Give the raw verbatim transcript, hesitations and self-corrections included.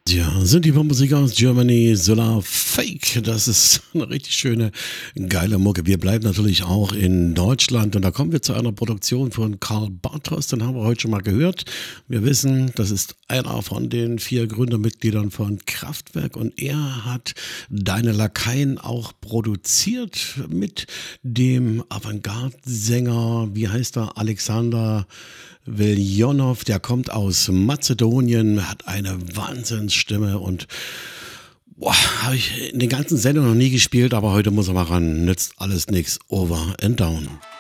Ja, sind die Musik aus Germany, Solar Fake. Das ist eine richtig schöne, geile Mucke. Wir bleiben natürlich auch in Deutschland und da kommen wir zu einer Produktion von Karl Bartos, den haben wir heute schon mal gehört. Wir wissen, das ist einer von den vier Gründermitgliedern von Kraftwerk und er hat Deine Lakaien auch produziert mit dem Avantgarde-Sänger, wie heißt er, Alexander Veljonow, der kommt aus Mazedonien, hat eine Wahnsinnsstimme und boah, habe ich in den ganzen Sendungen noch nie gespielt, aber heute muss er mal ran. Nützt alles nix. Over and down.